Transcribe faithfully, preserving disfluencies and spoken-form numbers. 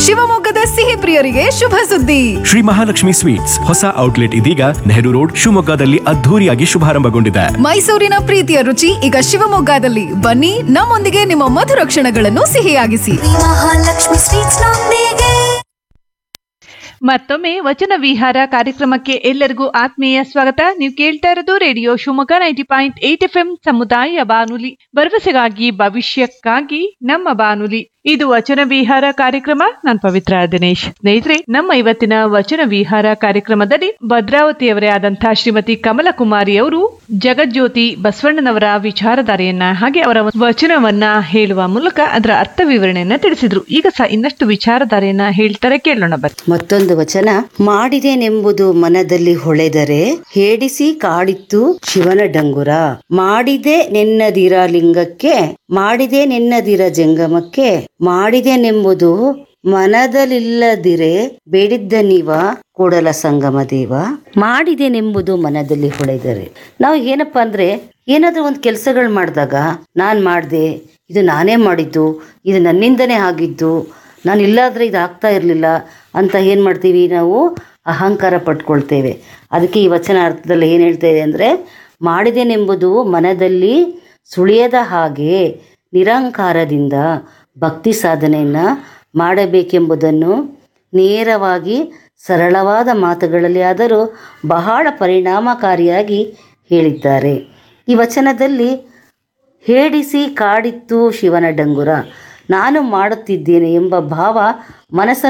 ಶಿವಮೊಗ್ಗದ ಸಿಹಿ ಪ್ರಿಯರಿಗೆ ಶುಭ ಸುದ್ದಿ. ಶ್ರೀ ಮಹಾಲಕ್ಷ್ಮಿ ಸ್ವೀಟ್ಸ್ ಹೊಸ ಔಟ್ಲೆಟ್ ಇದೀಗ ನೆಹರು ರೋಡ್ ಶಿವಮೊಗ್ಗದಲ್ಲಿ ಅದ್ಧೂರಿಯಾಗಿ ಶುಭಾರಂಭಗೊಂಡಿದೆ. ಮೈಸೂರಿನ ಪ್ರೀತಿಯ ರುಚಿ ಈಗ ಶಿವಮೊಗ್ಗದಲ್ಲಿ. ಬನ್ನಿ, ನಮ್ಮೊಂದಿಗೆ ನಿಮ್ಮ ಮಧುರ ಕ್ಷಣಗಳನ್ನು ಸಿಹಿಯಾಗಿಸಿ. ಮಹಾಲಕ್ಷ್ಮಿ ಸ್ವೀಟ್ಸ್ ನೊಂದಿಗೆ. ಮತ್ತೊಮ್ಮೆ ವಚನ ವಿಹಾರ ಕಾರ್ಯಕ್ರಮಕ್ಕೆ ಎಲ್ಲರಿಗೂ ಆತ್ಮೀಯ ಸ್ವಾಗತ. ನೀವು ಕೇಳ್ತಾ ಇರೋದು radio Shivamogga ninety point eight F M ಸಮುದಾಯ ಬಾನುಲಿ, ಭರವಸೆಗಾಗಿ ಭವಿಷ್ಯಕ್ಕಾಗಿ ನಮ್ಮ ಬಾನುಲಿ. ಇದು ವಚನ ವಿಹಾರ ಕಾರ್ಯಕ್ರಮ. ನಾನು ಪವಿತ್ರ ದಿನೇಶ್. ಸ್ನೇಹಿತರೆ, ನಮ್ಮ ಇವತ್ತಿನ ವಚನ ವಿಹಾರ ಕಾರ್ಯಕ್ರಮದಲ್ಲಿ ಭದ್ರಾವತಿಯವರೇ ಆದಂತಹ ಶ್ರೀಮತಿ ಕಮಲಕುಮಾರಿ ಅವರು ಜಗಜ್ಯೋತಿ ಬಸವಣ್ಣನವರ ವಿಚಾರಧಾರೆಯನ್ನ ಹಾಗೆ ಅವರ ವಚನವನ್ನ ಹೇಳುವ ಮೂಲಕ ಅದರ ಅರ್ಥ ವಿವರಣೆಯನ್ನ ತಿಳಿಸಿದ್ರು. ಈಗ ಸಹ ಇನ್ನಷ್ಟು ವಿಚಾರಧಾರೆಯನ್ನ ಹೇಳ್ತಾರೆ, ಕೇಳೋಣ ಬನ್ನಿ. ಮತ್ತೊಂದು ವಚನ. ಮಾಡಿದೆನೆಂಬುದು ಮನದಲ್ಲಿ ಹೊಳೆದರೆ ಹೇಡಿಸಿ ಕಾಡಿತ್ತು ಶಿವನ ಡಂಗುರ. ಮಾಡಿದೆ ನೆನ್ನದಿರ ಲಿಂಗಕ್ಕೆ, ಮಾಡಿದೆ ನೆನ್ನದಿರ ಜಂಗಮಕ್ಕೆ, ಮಾಡಿದೆನೆಂಬುದು ಮನದಲ್ಲಿಲ್ಲದಿರೆ ಬೇಡಿದ್ದ ನೀವ ಕೂಡಲ ಸಂಗಮ ದೇವ. ಮಾಡಿದೆನೆಂಬುದು ಮನದಲ್ಲಿ ಹೊಳೆದರೆ, ನಾವು ಏನಪ್ಪಾ ಅಂದ್ರೆ ಏನಾದ್ರೂ ಒಂದು ಕೆಲಸಗಳು ಮಾಡಿದಾಗ ನಾನ್ ಮಾಡ್ದೆ, ಇದು ನಾನೇ ಮಾಡಿದ್ದು, ಇದು ನನ್ನಿಂದನೇ ಆಗಿದ್ದು, ನಾನು ಇಲ್ಲಾದ್ರೆ ಇದು ಆಗ್ತಾ ಇರಲಿಲ್ಲ ಅಂತ ಏನು ಮಾಡ್ತೀವಿ ನಾವು, ಅಹಂಕಾರ ಪಟ್ಕೊಳ್ತೇವೆ. ಅದಕ್ಕೆ ಈ ವಚನ ಅರ್ಥದಲ್ಲಿ ಏನು ಹೇಳ್ತಾ ಇದೆ ಅಂದರೆ, ಮಾಡಿದೆನೆಂಬುದು ಮನದಲ್ಲಿ ಸುಳಿಯದ ಹಾಗೆ ನಿರಂಕಾರದಿಂದ ಭಕ್ತಿ ಸಾಧನೆಯನ್ನು ಮಾಡಬೇಕೆಂಬುದನ್ನು ನೇರವಾಗಿ ಸರಳವಾದ ಮಾತುಗಳಲ್ಲಿ ಆದರೂ ಬಹಳ ಪರಿಣಾಮಕಾರಿಯಾಗಿ ಹೇಳಿದ್ದಾರೆ. ಈ ವಚನದಲ್ಲಿ ಹೇಡಿಸಿ ಕಾಡಿತ್ತು ಶಿವನ ಡಂಗುರ, ನಾನು ಮಾಡುತ್ತಿದ್ದೇನೆ ಎಂಬ ಭಾವ ಮನಸ್ಸನ್ನು